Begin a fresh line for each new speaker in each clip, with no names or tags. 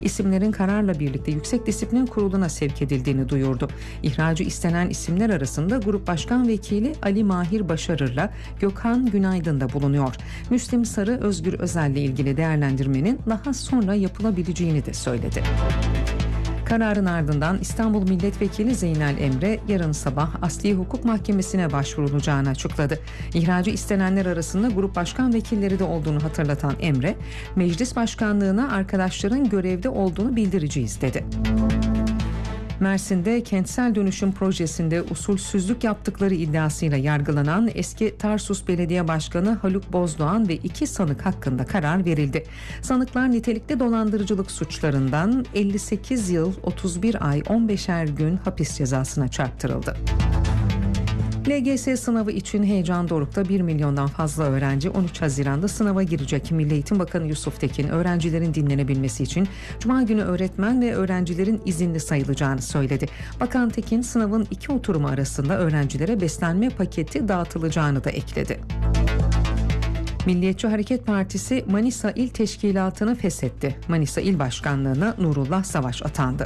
isimlerin kararla birlikte Yüksek Disiplin Kurulu'na sevk edildiğini duyurdu. İhracı istenen isimler arasında Grup Başkan Vekili Ali Mahir Başarır'la Gökhan Günaydın da bulunuyor. Müslim Sarı, Özgür Özel'le ilgili değerlendirmenin daha sonra yapılabileceğini de söyledi. Kararın ardından İstanbul Milletvekili Zeynel Emre yarın sabah Asliye Hukuk Mahkemesi'ne başvurulacağını açıkladı. İhracı istenenler arasında grup başkan vekilleri de olduğunu hatırlatan Emre, meclis başkanlığına arkadaşların görevde olduğunu bildireceğiz dedi. Mersin'de kentsel dönüşüm projesinde usulsüzlük yaptıkları iddiasıyla yargılanan eski Tarsus Belediye Başkanı Haluk Bozdoğan ve 2 sanık hakkında karar verildi. Sanıklar nitelikli dolandırıcılık suçlarından 58 yıl 31 ay 15'er gün hapis cezasına çarptırıldı. LGS sınavı için heyecan dorukta. 1 milyondan fazla öğrenci 13 Haziran'da sınava girecek. Milli Eğitim Bakanı Yusuf Tekin, öğrencilerin dinlenebilmesi için Cuma günü öğretmen ve öğrencilerin izinli sayılacağını söyledi. Bakan Tekin, sınavın 2 oturumu arasında öğrencilere beslenme paketi dağıtılacağını da ekledi. Milliyetçi Hareket Partisi Manisa İl Teşkilatı'nı feshetti. Manisa İl Başkanlığı'na Nurullah Savaş atandı.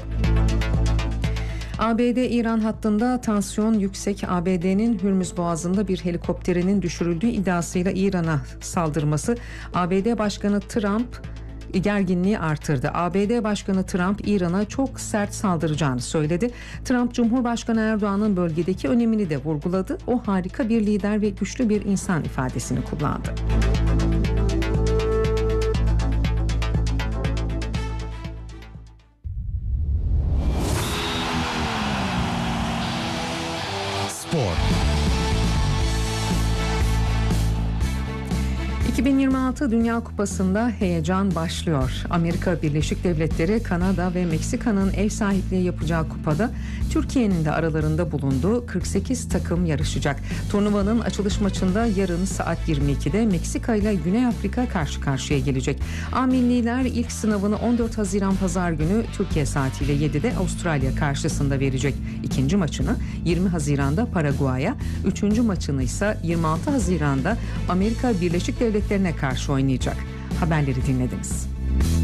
ABD-İran hattında tansiyon yüksek. ABD'nin Hürmüz Boğazı'nda bir helikopterinin düşürüldüğü iddiasıyla İran'a saldırması ABD Başkanı Trump gerginliği artırdı. ABD Başkanı Trump İran'a çok sert saldıracağını söyledi. Trump, Cumhurbaşkanı Erdoğan'ın bölgedeki önemini de vurguladı. O harika bir lider ve güçlü bir insan ifadesini kullandı. Spor. 2026 Dünya Kupası'nda heyecan başlıyor. Amerika Birleşik Devletleri, Kanada ve Meksika'nın ev sahipliği yapacağı kupada Türkiye'nin de aralarında bulunduğu 48 takım yarışacak. Turnuvanın açılış maçında yarın saat 22'de Meksika ile Güney Afrika karşı karşıya gelecek. A milliler ilk sınavını 14 Haziran Pazar günü Türkiye saatiyle 7'de Avustralya karşısında verecek. İkinci maçını 20 Haziran'da Paraguay'a, üçüncü maçını ise 26 Haziran'da Amerika Birleşik Devletleri'ne karşı oynayacak. Haberleri dinlediniz.